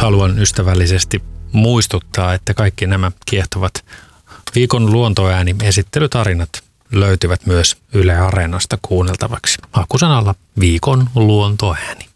haluan ystävällisesti muistuttaa, että kaikki nämä kiehtovat Viikon luontoääni-esittelytarinat löytyvät myös Yle Areenasta kuunneltavaksi hakusanalla Viikon luontoääni.